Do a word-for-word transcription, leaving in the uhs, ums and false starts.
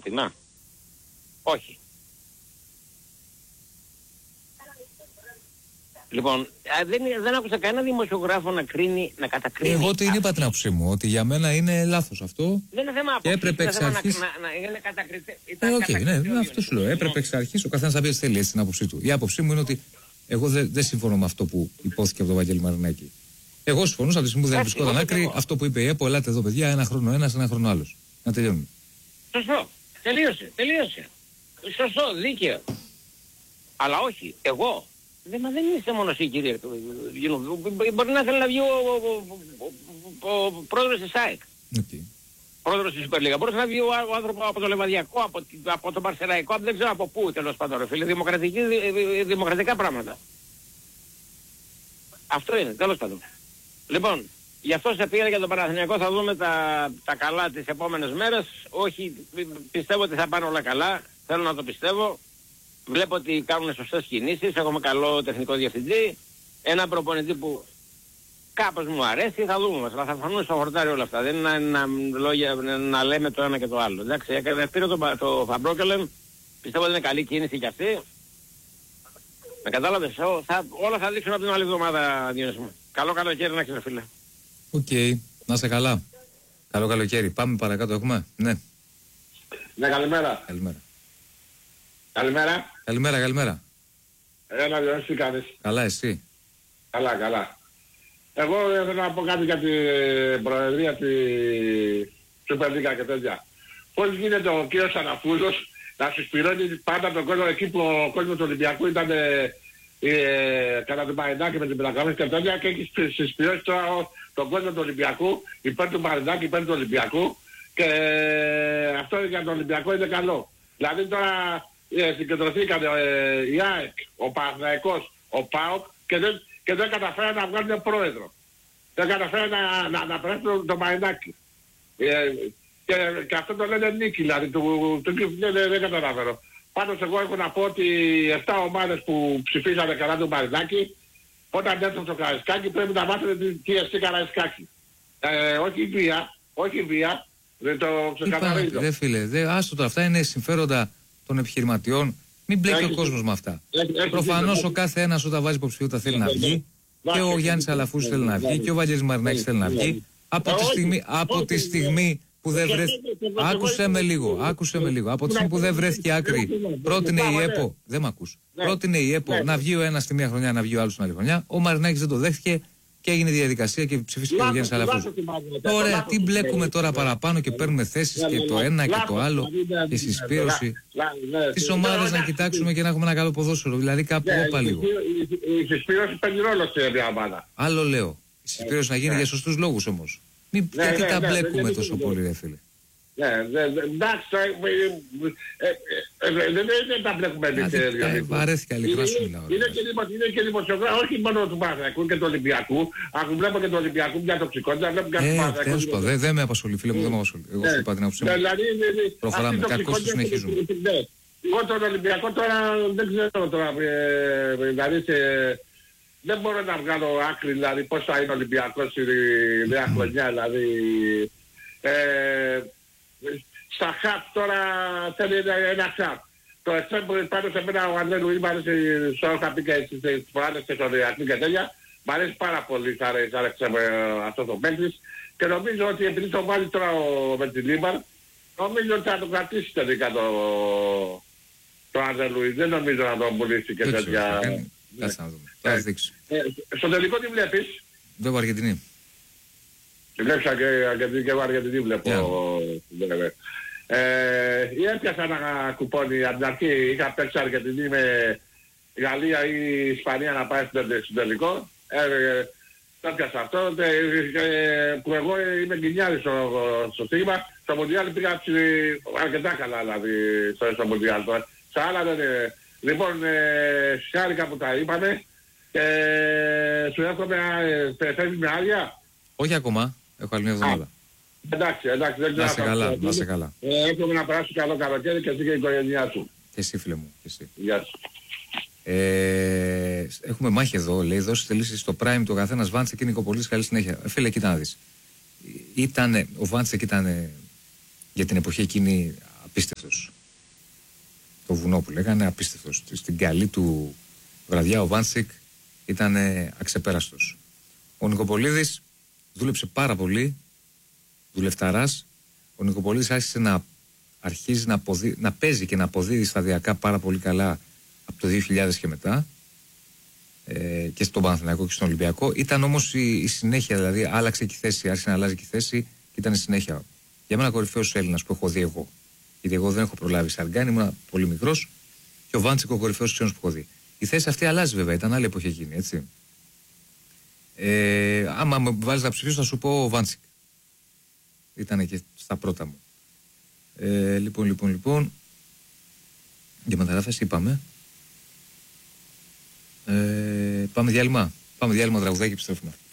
σκόπιμα? Όχι. Λοιπόν, δεν, δεν άκουσα κανένα δημοσιογράφο να κρίνει, να κατακρίνει. Εγώ την είπα την άποψή μου, ότι για μένα είναι λάθος αυτό. Δεν είναι θέμα και έπρεπε εξ αρχής... να, να, να είναι κατακριτέ. Ε, οκ, okay, ναι, ναι, αυτό σου λέω. Έπρεπε εξ αρχής ο καθένας να πει θέλει έτσι την άποψή του. Η άποψή μου είναι ότι εγώ δεν δε συμφωνώ με αυτό που υπόθηκε από τον Βαγγέλη Μαρινάκη. Εγώ συμφωνούσα από τη στιγμή που δεν βρισκόταν άκρη, αυτό που είπε η ΕΠΟ, ελάτε εδώ παιδιά, ένα χρόνο ένας, ένα χρόνο άλλος. Να τελειώνουμε. Σωστό. Τελείωσε, τελείωσε. Σωστό, δίκαιο. Αλλά όχι, εγώ. Δεν, μα δεν είσαι μόνο εσύ κύριε. Μπορεί να θέλει να βγει ο, ο, ο, ο, ο πρόεδρος της ΑΕΚ. Okay. Πρόεδρος της Super League. Μπορεί να βγει ο, ο άνθρωπος από το Λεβαδιακό, από, από το Μαρσελαϊκό, δεν ξέρω από πού τέλος πάντων ρε φίλε. Δημοκρατική, δημοκρατικά πράγματα. Αυτό είναι, τέλος πάντων. Λοιπόν, γι' αυτό σε πήγα για τον Παναθηναϊκό, θα δούμε τα, τα καλά τις επόμενες μέρες. Όχι, πιστεύω ότι θα πάνε όλα καλά. Θέλω να το πιστεύω. Βλέπω ότι κάνουν σωστές κινήσεις, έχουμε καλό τεχνικό διευθυντή, ένα προπονητή που κάπως μου αρέσει, θα δούμε μας, αλλά θα φανούν στο χορτάρι όλα αυτά, δεν είναι να, λόγια, να λέμε το ένα και το άλλο. Εντάξει, έκανε πήρε το, το Φαμπρόκελεν, πιστεύω ότι είναι καλή κίνηση κι αυτή. Με κατάλαβες, θα, όλα θα δείξουν από την άλλη εβδομάδα, Διονύση μου. Καλό καλοκαίρι να έχεις, φίλε. Οκ, okay. Να είσαι καλά. Καλό καλοκαίρι. Πάμε παρακάτω, έχουμε. Ναι. Ναι, καλημέρα. Καλημέρα. Καλημέρα. Καλημέρα, καλημέρα. Έλα, Διονύση, τι κάνεις? Καλά, εσύ? Καλά, καλά. Εγώ θέλω να πω κάτι για την προεδρία της Super League και τέτοια. Πώς γίνεται ο κύριος Αναφούζος να συσπηρώνει πάντα τον κόσμο εκεί που ο κόσμος του Ολυμπιακού ήταν ε, ε, κατά την Μαρινάκη με την Πεντακαμίση και τέτοια και έχει συσπηρώσει τώρα τον κόσμο του Ολυμπιακού υπέρ του Μαρινάκη, υπέρ του Ολυμπιακού και ε, αυτό για τον Ολυμπιακό είναι καλό. Δηλαδή τώρα ε, συγκεντρωθήκαν ε, η ΑΕΚ, ο Παναθηναϊκός, ο ΠΑΟΚ και δεν, και δεν καταφέραν να βγάλουν πρόεδρο. Δεν καταφέραν να, να, να περάσουν το, το Μαρινάκη. Ε, και, και αυτό το λένε νίκη, δηλαδή, του, του, του δεν, δεν, δεν καταλαβαίνω. Πάντως εγώ έχω να πω ότι επτά ομάδες που ψηφίσανε καλά του Μαρινάκη, όταν έρθουν στο Καραϊσκάκι πρέπει να μάθουν τι, τι εστί Καραϊσκάκι. Ε, όχι βία, όχι βία, δεν το ξεκαθαρίζω. Δεν φίλε, δε, άστο το, αυτά είναι συμφέροντα των επιχειρηματιών. Μην μπλέκει ο κόσμος με αυτά. Προφανώς ο κάθε ένας όταν βάζει υποψηφιότητα θέλει να βγει. Και ο Γιάννης Αλαφούζος θέλει να βγει. Και ο Βαγγέλης Μαρινάκης θέλει να βγει. Από τη στιγμή, από τη στιγμή που δεν βρέθηκε. Άκουσε με λίγο, άκουσε με λίγο. Από τη στιγμή που δεν βρέθηκε άκρη, πρότεινε η ΕΠΟ. Δεν μ' ακούς. Πρότεινε η ΕΠΟ να βγει ο ένας τη μία χρονιά, να βγει ο άλλος την άλλη χρονιά. Ο Μαρινάκης δεν το δέχθηκε. Και έγινε διαδικασία και ψηφίστηκε ο Γιάννης Αλαφούζος. Ωραία, τι μπλέκουμε τώρα παραπάνω και παίρνουμε θέσεις και το ένα και το άλλο και συσπήρωση. Τις ομάδες να κοιτάξουμε και να έχουμε ένα καλό ποδόσφαιρο. Δηλαδή κάπου όπα λίγο. Η συσπήρωση παίρνει ρόλο στην ομάδα. Άλλο λέω. Η συσπήρωση να γίνει για σωστούς λόγους όμως. Μην γιατί τα μπλέκουμε τόσο πολύ ρε φίλε. Ναι, εντάξει, δεν τα βλέπουμε εμείς. Βαρέθηκα ειλικρινά σου μιλάω. Είναι και δημοσιογράφοι, όχι μόνο του Παναθηναϊκού και του Ολυμπιακού. Αν βλέπω και του Ολυμπιακού μια τοξικότητα, βλέπω και του Παναθηναϊκού. Δεν με απασχολεί, φίλε μου, δεν με απασχολεί. Εγώ σου είπα την άποψή μου. Προχωράμε, κακώς το συνεχίζουμε. Εγώ τον Ολυμπιακό τώρα δεν ξέρω τώρα, δηλαδή δεν μπορώ να βγάλω άκρη, δηλαδή πώς θα είναι ο Ολυμπιακός στη νέα χρονιά, δηλαδή. Στα χαπ τώρα θέλει ένα χαπ. Το εξέμπο πάνω σε μένα ο Ανδρέ Λουί μ' αρέσει, στο είχα πει και στις φοράδες και στον Ιακλή και τέτοια, μ' αρέσει πάρα πολύ θα αρέσει αυτό το παίκτης και νομίζω ότι επειδή το βάλει τώρα ο Βεντιλίμαρ, νομίζω ότι θα το κρατήσει τελικά το, το Ανδρέ Λουί, δεν νομίζω να τον πουλήσει και τέτοια. Κάτσε να δούμε, θα δείξω. Στο τελικό τι βλέπεις? Βλέπω Αργεντινή. Βλέπεις Αργεντινή και εγώ Αργεντινή βλέπω. Ε, έπιασα ένα κουπόνι από την αρχή, είχα παίξει Αργεντινή με Γαλλία ή Ισπανία να πάει στο τελικό. Ε, το έπιασα αυτό, ε, που εγώ είμαι γκινιάρης στο, στο στίγμα. Στο Μουντιάλ πήγα αρκετά καλά δηλαδή στο, στο Μουντιάλ. Στα άλλα δεν είναι. Λοιπόν, ε, χάρηκα που τα είπαμε και σου εύχομαι να φεύγεις με άδεια. Όχι ακόμα, έχω άλλη μια εβδομάδα. Εντάξει, εντάξει, δεν ξέρω. Να σε καλά, να σε καλά. Ε, εύχομαι να περάσει καλό καλοκαίρι και εσύ και η οικογένειά σου. Και εσύ φίλε μου, και εσύ. Γεια σου. Ε, έχουμε μάχη εδώ, λέει, δώσει τελείσεις στο Prime του καθένας Βάντσεκ και Νικοπολίτης, καλή συνέχεια. Ε, φίλε, κοίτα να δεις. Ήτανε, ο Βάντσεκ ήταν για την εποχή εκείνη απίστευτος. Το βουνό που λέγανε, απίστευτος. Στην καλή του βραδιά ο Βάντσικ ήταν αξεπέραστος. Ο Νικοπολίδης δούλεψε πάρα πολύ, δουλευταράς. Ο Νικοπολίδης άρχισε να αρχίζει να, αποδι... να παίζει και να αποδίδει σταδιακά πάρα πολύ καλά από το δύο χιλιάδες και μετά, ε, και στον Παναθηναϊκό και στον Ολυμπιακό. Ήταν όμως η, η συνέχεια, δηλαδή άλλαξε και η θέση, άρχισε να αλλάζει και η θέση και ήταν η συνέχεια. Για μένα κορυφαίος Έλληνας που έχω δει εγώ. Γιατί εγώ δεν έχω προλάβει Σαργκάνη, ήμουν πολύ μικρός, και ο Βάντσικ ο κορυφαίος ξένος που έχω δει. Η θέση αυτή αλλάζει βέβαια, ήταν άλλη εποχή εκείνη, έτσι. Ε, άμα με βάλεις να ψηφίσω, θα σου πω ο Βάντσικ. Ήταν και στα πρώτα μου. Ε, λοιπόν, λοιπόν, λοιπόν. Για μεταγραφές είπαμε. Ε, πάμε διάλειμμα. Πάμε διάλειμμα, τραγουδάκι, επιστρέφουμε.